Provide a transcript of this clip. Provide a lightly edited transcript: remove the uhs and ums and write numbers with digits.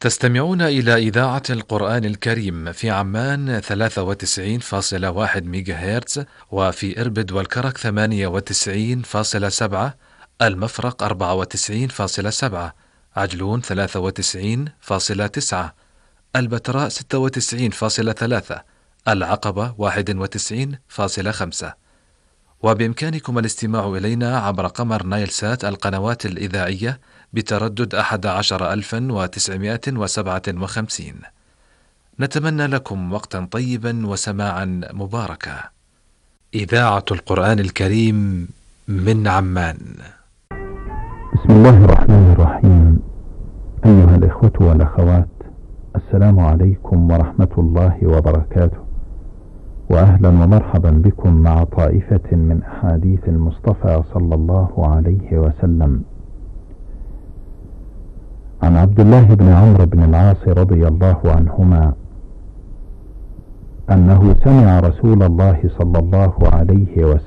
تستمعون إلى إذاعة القرآن الكريم في عمان 93.1 ميجاهرتز، وفي إربد والكرك 98.7، المفرق 94.7، عجلون 93.9، البتراء 96.3، العقبة 91.5. وبإمكانكم الاستماع إلينا عبر قمر نايل سات القنوات الإذاعية بتردد 11957. نتمنى لكم وقتا طيبا وسماعا مباركا. إذاعة القرآن الكريم من عمان. بسم الله الرحمن الرحيم. أيها الإخوة والأخوات، السلام عليكم ورحمة الله وبركاته، وأهلا ومرحبا بكم مع طائفة من أحاديث المصطفى صلى الله عليه وسلم. عن عبد الله بن عمرو بن العاص رضي الله عنهما أنه سمع رسول الله صلى الله عليه وسلم